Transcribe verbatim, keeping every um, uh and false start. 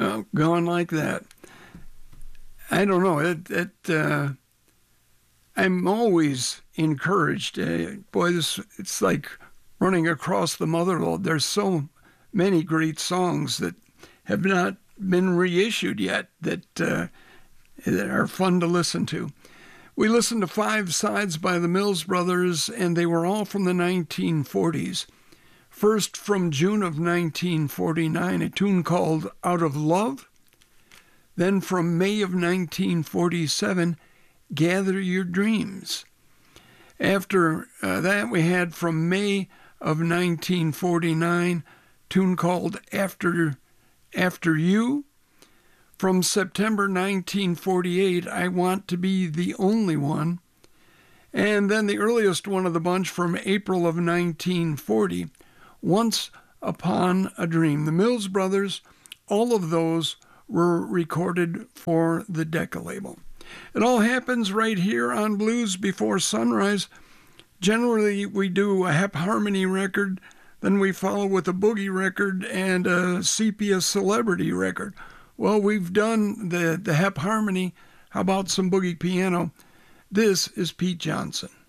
Oh, going like that. I don't know. It, it, uh, I'm always encouraged. Uh, boy, this it's like running across the motherlode. There's so many great songs that have not been reissued yet that, uh, that are fun to listen to. We listened to Five Sides by the Mills Brothers, and they were all from the nineteen forties. First, from June of nineteen forty-nine, a tune called Out of Love. Then from May of nineteen forty-seven, Gather Your Dreams. After uh, that, we had from May of nineteen forty-nine, a tune called After, After You. From September nineteen forty-eight, I Want to Be the Only One. And then the earliest one of the bunch from April of nineteen forty, Once Upon a Dream. The Mills Brothers, all of those were recorded for the Decca label. It all happens right here on Blues Before Sunrise. Generally, we do a Hep Harmony record, then we follow with a boogie record and a sepia celebrity record. Well, we've done the, the Hep Harmony. How about some boogie piano? This is Pete Johnson.